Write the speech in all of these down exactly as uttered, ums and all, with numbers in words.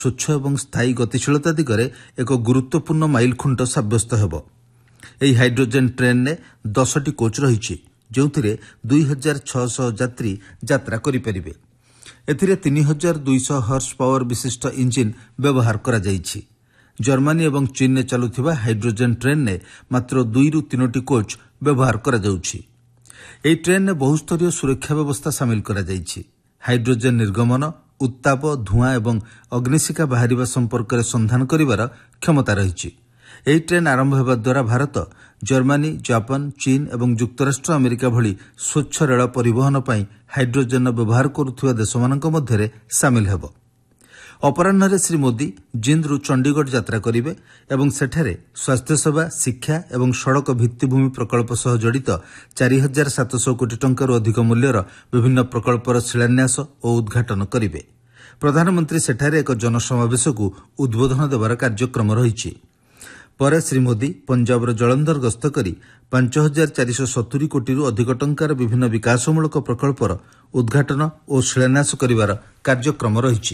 ସ୍ୱଚ୍ଛ ଏବଂ ସ୍ଥାୟୀ ଗତିଶୀଳତା ଦିଗରେ ଏକ ଗୁରୁତ୍ୱପୂର୍ଣ୍ଣ ମାଇଲଖୁଣ୍ଟ ସାବ୍ୟସ୍ତ ହେବ। ଏହି ହାଇଡ୍ରୋଜେନ୍ ଟ୍ରେନ୍ରେ ଦଶଟି କୋଚ୍ ରହିଛି, ଯେଉଁଥିରେ ଦୁଇ ହଜାର ଛଅଶହ ଯାତ୍ରୀ ଯାତ୍ରା କରିପାରିବେ। ଏଥିରେ ତିନି ହଜାର ଦୁଇଶହ ହର୍ସ ପାୱାର ବିଶିଷ୍ଟ ଇଞ୍ଜିନ୍ ବ୍ୟବହାର କରାଯାଇଛି। ଜର୍ମାନୀ ଏବଂ ଚୀନରେ ଚାଲୁଥିବା ହାଇଡ୍ରୋଜେନ୍ ଟ୍ରେନ୍ରେ ମାତ୍ର ଦୁଇରୁ ତିନୋଟି କୋଚ୍ ବ୍ୟବହାର କରାଯାଉଛି। ଏହି ଟ୍ରେନ୍ରେ ବହୁସ୍ତରୀୟ ସୁରକ୍ଷା ବ୍ୟବସ୍ଥା ସାମିଲ କରାଯାଇଛି। ହାଇଡ୍ରୋଜେନ୍ ନିର୍ଗମନ, ଉତ୍ତାପ, ଧୂଆଁ ଏବଂ ଅଗ୍ନିଶିଖା ବାହାରିବା ସମ୍ପର୍କରେ ସନ୍ଧାନ କରିବାର କ୍ଷମତା ରହିଛି। ଏହି ଟ୍ରେନ୍ ଆରମ୍ଭ ହେବା ଦ୍ୱାରା ଭାରତ ଜର୍ମାନୀ, ଜାପାନ, ଚୀନ ଏବଂ ଯୁକ୍ତରାଷ୍ଟ୍ର ଆମେରିକା ଭଳି ସ୍ୱଚ୍ଛ ରେଳ ପରିବହନ ପାଇଁ ହାଇଡ୍ରୋଜେନ୍ର ବ୍ୟବହାର କରୁଥିବା ଦେଶମାନଙ୍କ ମଧ୍ୟରେ ସାମିଲ ହେବ। ଅପରାହ୍ନରେ ଶ୍ରୀ ମୋଦି ଜିନ୍ଦରୁ ଚଣ୍ଡିଗଡ଼ ଯାତ୍ରା କରିବେ ଏବଂ ସେଠାରେ ସ୍ୱାସ୍ଥ୍ୟସେବା, ଶିକ୍ଷା ଏବଂ ସଡ଼କ ଭିତ୍ତିଭୂମି ପ୍ରକଳ୍ପ ସହ ଜଡ଼ିତ ଚାରି ହଜାର ସାତଶହ କୋଟି ଟଙ୍କାରୁ ଅଧିକ ମୂଲ୍ୟର ବିଭିନ୍ନ ପ୍ରକଳ୍ପର ଶିଳାନ୍ୟାସ ଓ ଉଦ୍ଘାଟନ କରିବେ। ପ୍ରଧାନମନ୍ତ୍ରୀ ସେଠାରେ ଏକ ଜନସମାବେଶକୁ ଉଦ୍ବୋଧନ ଦେବାର କାର୍ଯ୍ୟକ୍ରମ ରହିଛି। ପରେ ଶ୍ରୀ ମୋଦି ପଞ୍ଜାବର ଜଳନ୍ଧର ଗସ୍ତ କରି ପାଞ୍ଚ ହଜାର ଚାରିଶହ ସତୁରି କୋଟିରୁ ଅଧିକ ଟଙ୍କାର ବିଭିନ୍ନ ବିକାଶମୂଳକ ପ୍ରକଳ୍ପର ଉଦ୍ଘାଟନ ଓ ଶିଳାନ୍ୟାସ କରିବାର କାର୍ଯ୍ୟକ୍ରମ ରହିଛି।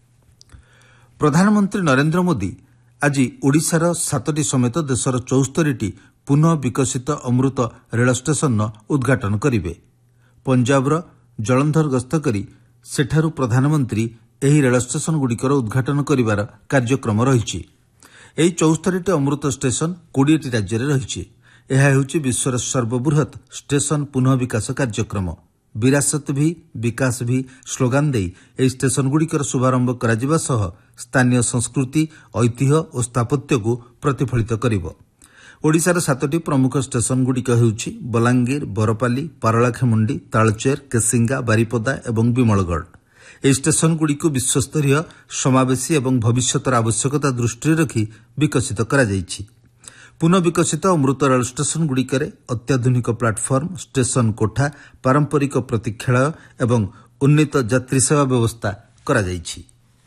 ପ୍ରଧାନମନ୍ତ୍ରୀ ନରେନ୍ଦ୍ର ମୋଦି ଆଜି ଓଡ଼ିଶାର ସାତଟି ସମେତ ଦେଶର ଚଉସ୍ତରୀଟି ପୁନଃ ବିକଶିତ ଅମୃତ ରେଳ ଷ୍ଟେସନର ଉଦ୍ଘାଟନ କରିବେ। ପଞ୍ଜାବର ଜଳନ୍ଧର ଗସ୍ତ କରି ସେଠାରୁ ପ୍ରଧାନମନ୍ତ୍ରୀ ଏହି ରେଳ ଷ୍ଟେସନଗୁଡ଼ିକର ଉଦ୍ଘାଟନ କରିବାର କାର୍ଯ୍ୟକ୍ରମ ରହିଛି। ଏହି ଚଉସ୍ତରୀଟି ଅମୃତ ଷ୍ଟେସନ କୋଡ଼ିଏଟି ରାଜ୍ୟରେ ରହିଛି। ଏହା ହେଉଛି ବିଶ୍ୱର ସର୍ବବୃହତ୍ ଷ୍ଟେସନ ପୁନଃ ବିକାଶ କାର୍ଯ୍ୟକ୍ରମ। ବିରାସତ ଭି ବିକାଶ ଭି ସ୍ଲୋଗାନ ଦେଇ ଏହି ଷ୍ଟେସନଗୁଡ଼ିକର ଶୁଭାରମ୍ଭ କରାଯିବା ସହ ସ୍ଥାନୀୟ ସଂସ୍କୃତି, ଐତିହ୍ୟ ଓ ସ୍ଥାପତ୍ୟକୁ ପ୍ରତିଫଳିତ କରିବ। ଓଡ଼ିଶାର ସାତଟି ପ୍ରମୁଖ ଷ୍ଟେସନଗୁଡ଼ିକ ହେଉଛି ବଲାଙ୍ଗୀର, ବରପାଲି, ପାରଳାଖେମୁଣ୍ଡି, ତାଳଚେର, କେସିଙ୍ଗା, ବାରିପଦା ଏବଂ ବିମଳଗଡ଼। ଏହି ଷ୍ଟେସନଗୁଡ଼ିକୁ ବିଶ୍ୱସ୍ତରୀୟ, ସମାବେଶୀ ଏବଂ ଭବିଷ୍ୟତର ଆବଶ୍ୟକତା ଦୃଷ୍ଟିରେ ରଖି ବିକଶିତ କରାଯାଇଛି। ପୁନଃ ବିକଶିତ ଅମୃତ ରେଳ ଷ୍ଟେସନଗୁଡ଼ିକରେ ଅତ୍ୟାଧୁନିକ ପ୍ଲାଟଫର୍ମ, ଷ୍ଟେସନ କୋଠା, ପାରମ୍ପରିକ ପ୍ରତୀକ୍ଷାଳୟ ଏବଂ ଉନ୍ନୀତ ଯାତ୍ରୀ ସେବା ବ୍ୟବସ୍ଥା କରାଯାଇଛି।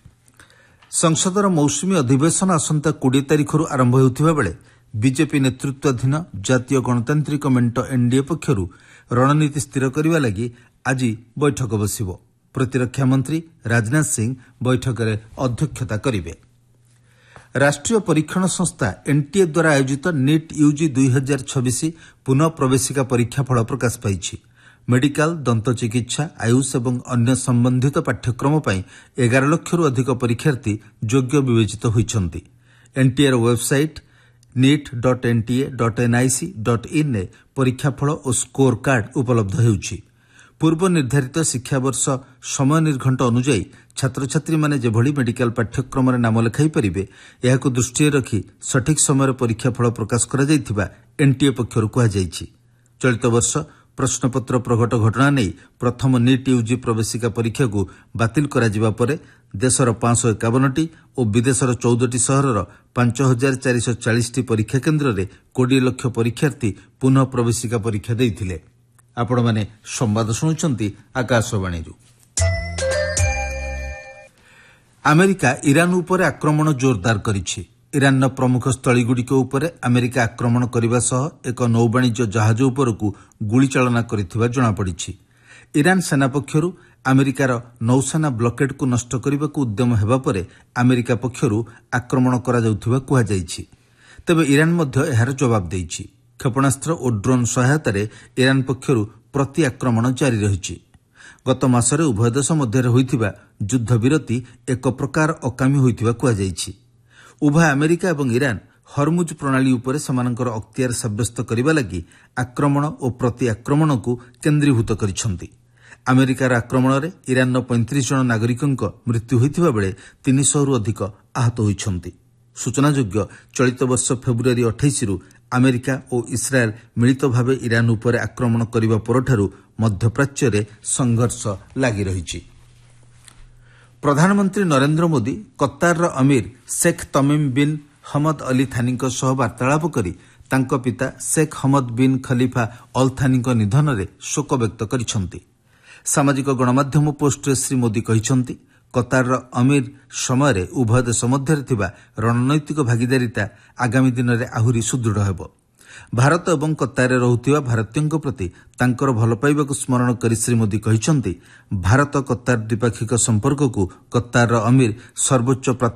ସଂସଦର ମୌସୁମୀ ଅଧିବେଶନ ଆସନ୍ତା କୋଡ଼ିଏ ତାରିଖରୁ ଆରମ୍ଭ ହେଉଥିବା ବେଳେ ବିଜେପି ନେତୃତ୍ୱାଧୀନ ଜାତୀୟ ଗଣତାନ୍ତ୍ରିକ ମେଣ୍ଟ ଏନ୍ଡିଏ ପକ୍ଷରୁ ରଣନୀତି ସ୍ଥିର କରିବା ଲାଗି ଆଜି ବୈଠକ ବସିବ। ପ୍ରତିରକ୍ଷା ମନ୍ତ୍ରୀ ରାଜନାଥ ସିଂ ବୈଠକରେ ଅଧ୍ୟକ୍ଷତା କରିବେ। ରାଷ୍ଟ୍ରୀୟ ପରୀକ୍ଷଣ ସଂସ୍ଥା ଏନ୍ଟିଏ ଦ୍ୱାରା ଆୟୋଜିତ ନିଟ୍ ୟୁଜି ଦୁଇ ହଜାର ଛବିଶ ପୁନଃ ପ୍ରବେଶିକା ପରୀକ୍ଷା ଫଳ ପ୍ରକାଶ ପାଇଛି। ମେଡିକାଲ, ଦନ୍ତ ଚିକିତ୍ସା, ଆୟୁଷ ଏବଂ ଅନ୍ୟ ସମ୍ବନ୍ଧିତ ପାଠ୍ୟକ୍ରମ ପାଇଁ ଏଗାର ଲକ୍ଷରୁ ଅଧିକ ପରୀକ୍ଷାର୍ଥୀ ଯୋଗ୍ୟ ବିବେଚିତ ହୋଇଛନ୍ତି। ଏନ୍ଟିଏର website NEET dot NTA dot NIC dot ଇନ୍ରେ ପରୀକ୍ଷାଫଳ ଓ ସ୍କୋର କାର୍ଡ ଉପଲବ୍ଧ ହେଉଛି। ପୂର୍ବ ନିର୍ଦ୍ଧାରିତ ଶିକ୍ଷାବର୍ଷ ସମୟ ନିର୍ଘଣ୍ଟ ଅନୁଯାୟୀ ଛାତ୍ରଛାତ୍ରୀମାନେ ଯେଭଳି ମେଡିକାଲ ପାଠ୍ୟକ୍ରମରେ ନାମ ଲେଖାଇ ପାରିବେ, ଏହାକୁ ଦୃଷ୍ଟିରେ ରଖି ସଠିକ୍ ସମୟରେ ପରୀକ୍ଷାଫଳ ପ୍ରକାଶ କରାଯାଇଥିବା ଏନ୍ଟିଏ ପକ୍ଷରୁ କୁହାଯାଇଛି। ଚଳିତ ବର୍ଷ ପ୍ରଶ୍ନପତ୍ର ପ୍ରଘଟ ଘଟଣା ନେଇ ପ୍ରଥମ ନିଟ୍ ୟୁଜି ପ୍ରବେଶିକା ପରୀକ୍ଷାକୁ ବାତିଲ କରାଯିବା ପରେ ଦେଶର ପାଞ୍ଚଶହ ଏକାବନଟି ଓ ବିଦେଶର ଚଉଦଟି ସହରର ପାଞ୍ଚ ହଜାର ଚାରିଶହ ଚାଳିଶଟି ପରୀକ୍ଷା କେନ୍ଦ୍ରରେ କୋଡ଼ିଏ ଲକ୍ଷ ପରୀକ୍ଷାର୍ଥୀ ପୁନଃ ପ୍ରବେଶିକା ପରୀକ୍ଷା ଦେଇଥିଲେ। ଆପଣମାନେ ସମ୍ବାଦ ଶୁଣୁଛନ୍ତି ଆକାଶବାଣୀରୁ। ଆମେରିକା ଇରାନ ଉପରେ ଆକ୍ରମଣ ଜୋରଦାର କରିଛି। ଇରାନର ପ୍ରମୁଖ ସ୍ଥଳୀଗୁଡ଼ିକ ଉପରେ ଆମେରିକା ଆକ୍ରମଣ କରିବା ସହ ଏକ ନୌବାଣିଜ୍ୟ ଜାହାଜ ଉପରକୁ ଗୁଳିଚାଳନା କରିଥିବା ଜଣାପଡ଼ିଛି। ଇରାନ ସେନା ପକ୍ଷରୁ ଆମେରିକାର ନୌସେନା ବ୍ଲକେଡ୍କୁ ନଷ୍ଟ କରିବାକୁ ଉଦ୍ୟମ ହେବା ପରେ ଆମେରିକା ପକ୍ଷରୁ ଆକ୍ରମଣ କରାଯାଉଥିବା କୁହାଯାଇଛି। ତେବେ ଇରାନ ମଧ୍ୟ ଏହାର ଜବାବ ଦେଇଛି। କ୍ଷେପଣାସ୍ତ୍ର ଓ ଡ୍ରୋନ୍ ସହାୟତାରେ ଇରାନ ପକ୍ଷରୁ ପ୍ରତି ଆକ୍ରମଣ ଜାରି ରହିଛି। ଗତ ମାସରେ ଉଭୟ ଦେଶ ମଧ୍ୟରେ ହୋଇଥିବା ଯୁଦ୍ଧବିରତି ଏକ ପ୍ରକାର ଅକାମୀ ହୋଇଥିବା କୁହାଯାଇଛି। ଉଭୟ ଆମେରିକା ଏବଂ ଇରାନ ହରମୁଜ ପ୍ରଣାଳୀ ଉପରେ ସେମାନଙ୍କର ଅକ୍ତିଆର ସାବ୍ୟସ୍ତ କରିବା ଲାଗି ଆକ୍ରମଣ ଓ ପ୍ରତି ଆକ୍ରମଣକୁ କେନ୍ଦ୍ରୀଭୂତ କରିଛନ୍ତି। ଆମେରିକାର ଆକ୍ରମଣରେ ଇରାନର ପଇଁତିରିଶ ଜଣ ନାଗରିକଙ୍କ ମୃତ୍ୟୁ ହୋଇଥିବା ବେଳେ ତିନିଶହରୁ ଅଧିକ ଆହତ ହୋଇଛନ୍ତି। ସୂଚନାଯୋଗ୍ୟ, ଚଳିତ ବର୍ଷ ଫେବୃଆରୀ ଅଠେଇଶରୁ ଆମେରିକା ଓ ଇସ୍ରାଏଲ ମିଳିତ ଭାବେ ଇରାନ ଉପରେ ଆକ୍ରମଣ କରିବା ପରଠାରୁ ମଧ୍ୟପ୍ରାଚ୍ୟରେ ସଂଘର୍ଷ ଲାଗି ରହିଛି। ପ୍ରଧାନମନ୍ତ୍ରୀ ନରେନ୍ଦ୍ର ମୋଦି କତାରର ଅମିର ଶେଖ୍ ତମିମ୍ ବିନ୍ ହମଦ ଅଲି ଥାନିଙ୍କ ସହ ବାର୍ତ୍ତାଳାପ କରି ତାଙ୍କ ପିତା Sheikh Hamad bin Khalifa all ଥାନିଙ୍କ ନିଧନରେ ଶୋକ ବ୍ୟକ୍ତ କରିଛନ୍ତି। ସାମାଜିକ ଗଣମାଧ୍ୟମ ପୋଷ୍ଟରେ ଶ୍ରୀ ମୋଦି କହିଛନ୍ତି, କତାରର ଅମିର ସମୟରେ ଉଭୟ ଦେଶ ମଧ୍ୟରେ ଥିବା ରଣନୈତିକ ଭାଗିଦାରିତା ଆଗାମୀ ଦିନରେ ଆହୁରି ସୁଦୃଢ଼ ହେବ। ଭାରତ ଏବଂ କତାରରେ ରହୁଥିବା ଭାରତୀୟଙ୍କ ପ୍ରତି ତାଙ୍କର ଭଲ ପାଇବାକୁ ସ୍ମରଣ କରି ଶ୍ରୀ ମୋଦି କହିଛନ୍ତି ଭାରତ କତାର ଦ୍ୱିପାକ୍ଷିକ ସମ୍ପର୍କକୁ କତାରର ଅମିର ସର୍ବୋଚ୍ଚ